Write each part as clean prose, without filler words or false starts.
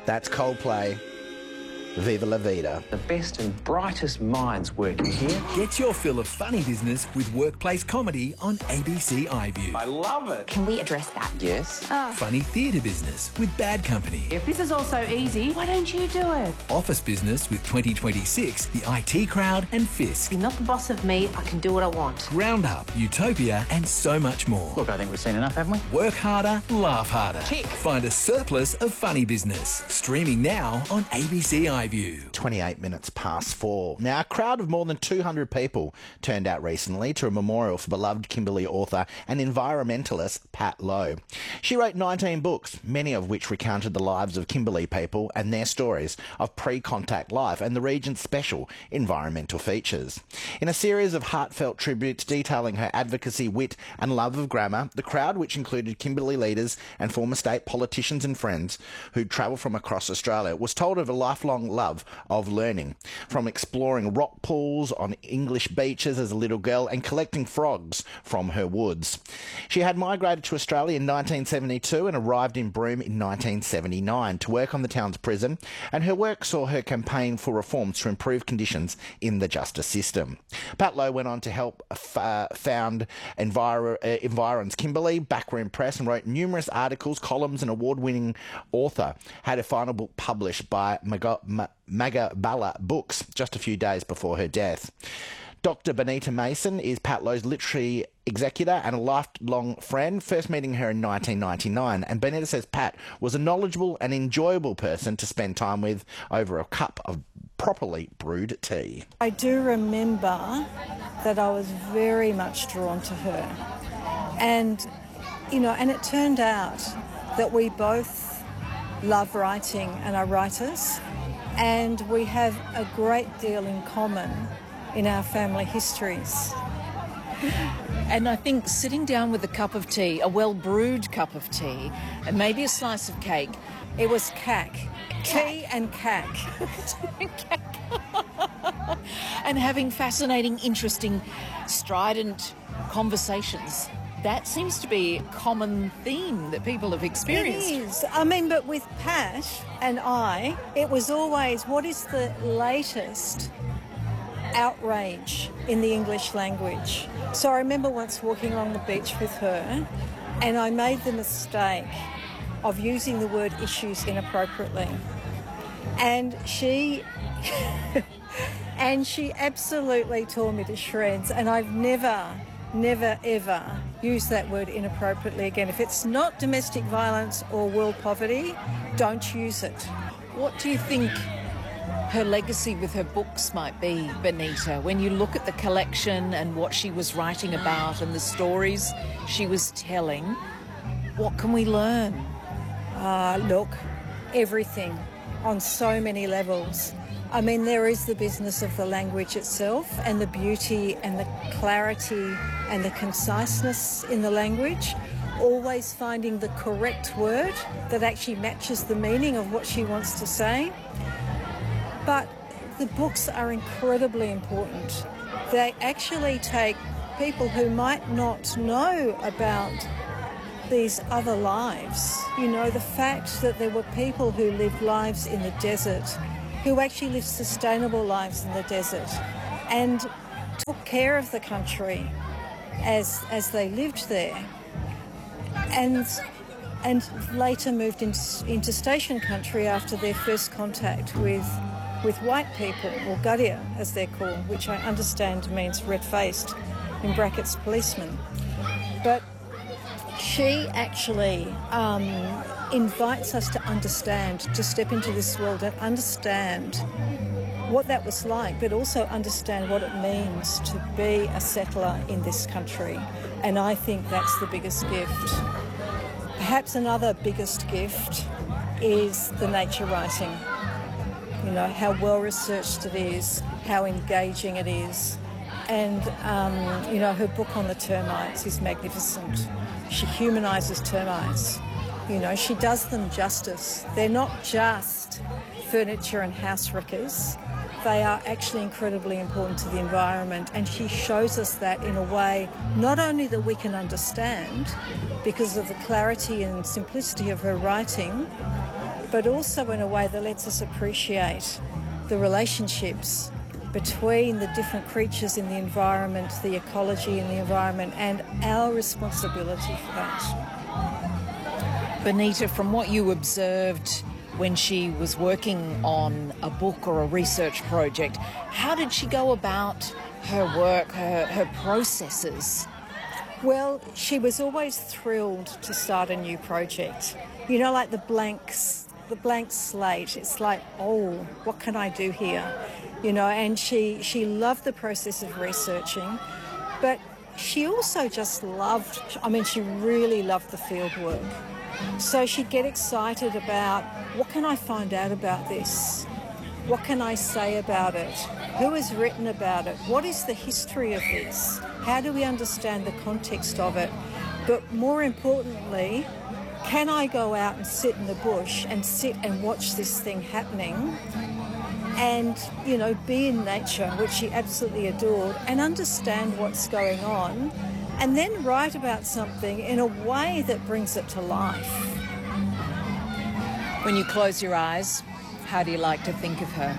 That's Coldplay. Viva la vida. The best and brightest minds working here. Get your fill of funny business with workplace comedy on ABC iView. I love it. Can we address that? Yes. Funny theatre business with Bad Company. If this is all so easy, why don't you do it? Office business with 2026, The IT Crowd and Fisk. You're not the boss of me, I can do what I want. Roundup, Utopia and so much more. Look, I think we've seen enough, haven't we? Work harder, laugh harder. Tick. Find a surplus of funny business. Streaming now on ABC iView. 28 minutes past 4. Now, a crowd of more than 200 people turned out recently to a memorial for beloved Kimberley author and environmentalist Pat Lowe. She wrote 19 books, many of which recounted the lives of Kimberley people and their stories of pre-contact life and the region's special environmental features. In a series of heartfelt tributes detailing her advocacy, wit and love of grammar, the crowd, which included Kimberley leaders and former state politicians and friends who'd travelled from across Australia, was told of a lifelong love of learning, from exploring rock pools on English beaches as a little girl and collecting frogs from her woods. She had migrated to Australia in 1972 and arrived in Broome in 1979 to work on the town's prison, and her work saw her campaign for reforms to improve conditions in the justice system. Pat Lowe went on to help found Environs Kimberley, Backroom Press, and wrote numerous articles, columns, and award-winning author. Had her final book published by Magabala Books just a few days before her death. Dr. Benita Mason is Pat Lowe's literary executor and a lifelong friend, first meeting her in 1999, and Benita says Pat was a knowledgeable and enjoyable person to spend time with over a cup of properly brewed tea. I do remember that I was very much drawn to her. And, and it turned out that we both love writing and are writers, and we have a great deal in common in our family histories. And I think sitting down with a cup of tea, a well-brewed cup of tea, and maybe a slice of cake. It was cack. Tea and cack. And having fascinating, interesting, strident conversations. That seems to be a common theme that people have experienced. It is. But with Pat and I, it was always, what is the latest outrage in the English language? So I remember once walking along the beach with her, and I made the mistake of using the word issues inappropriately. And she absolutely tore me to shreds, and I've never ever use that word inappropriately again. If it's not domestic violence or world poverty, don't use it. What do you think her legacy with her books might be, Benita, when you look at the collection and what she was writing about and the stories she was telling? What can we learn? Look, everything on so many levels. There is the business of the language itself and the beauty and the clarity and the conciseness in the language, always finding the correct word that actually matches the meaning of what she wants to say. But the books are incredibly important. They actually take people who might not know about these other lives. The fact that there were people who lived lives in the desert, who actually lived sustainable lives in the desert and took care of the country as they lived there, and later moved into station country after their first contact with white people, or Gadia as they're called, which I understand means red-faced, in brackets policemen. But she actually invites us to understand, to step into this world and understand what that was like, but also understand what it means to be a settler in this country. And I think that's the biggest gift. Perhaps another biggest gift is the nature writing. How well researched it is, how engaging it is. And, her book on the termites is magnificent. She humanises termites. She does them justice. They're not just furniture and house wreckers. They are actually incredibly important to the environment, and she shows us that in a way not only that we can understand, because of the clarity and simplicity of her writing, but also in a way that lets us appreciate the relationships between the different creatures in the environment, the ecology in the environment, and our responsibility for that. Benita, from what you observed when she was working on a book or a research project, how did she go about her work, her processes? Well, she was always thrilled to start a new project. You know, like the blank slate. It's like, oh, what can I do here? You know, and she loved the process of researching, but she also just loved, she really loved the field work. So she'd get excited about, what can I find out about this? What can I say about it? Who has written about it? What is the history of this? How do we understand the context of it? But more importantly, can I go out and sit in the bush and sit and watch this thing happening and, you know, be in nature, which she absolutely adored, and understand what's going on, and then write about something in a way that brings it to life. When you close your eyes, how do you like to think of her?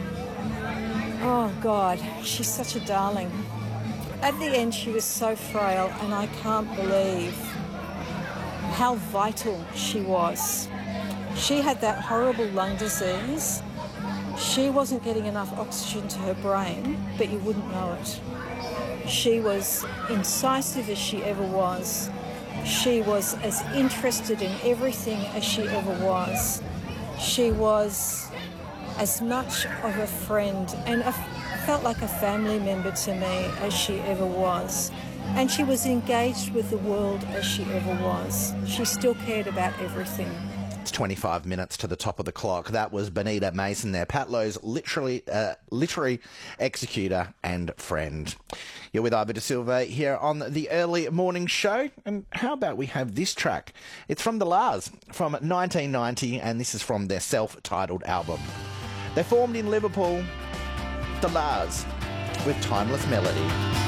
Oh, God, she's such a darling. At the end, she was so frail, and I can't believe how vital she was. She had that horrible lung disease. She wasn't getting enough oxygen to her brain, but you wouldn't know it. She was incisive as she ever was. She was as interested in everything as she ever was. She was as much of a friend and felt like a family member to me as she ever was. And she was engaged with the world as she ever was. She still cared about everything. It's 25 minutes to the top of the clock. That was Benita Mason there, Pat Lowe's literary executor and friend. You're with Ivor De Silva here on the early morning show. And how about we have this track? It's from The La's from 1990, and this is from their self-titled album. They formed in Liverpool, The La's, with Timeless Melody.